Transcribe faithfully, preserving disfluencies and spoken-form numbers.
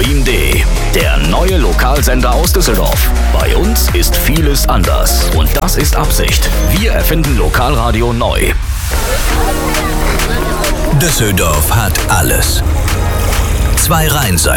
Stream D, der neue Lokalsender aus Düsseldorf. Bei uns ist vieles anders und das ist Absicht. Wir erfinden Lokalradio neu. Düsseldorf hat alles. Zwei Rheinseiten.